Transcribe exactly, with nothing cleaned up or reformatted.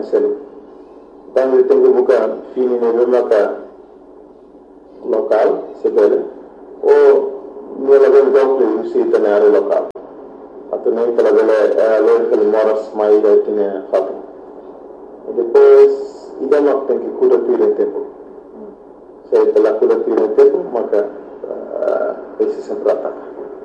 in selu quando tengo buka fini ne loka local sebele o nella del dopo uscita ne area local atto nem pela dele lo che moras mai da tine fatto e depois ida não tem que cuidar do tempo se pela cura do tempo mas esse sempre ataca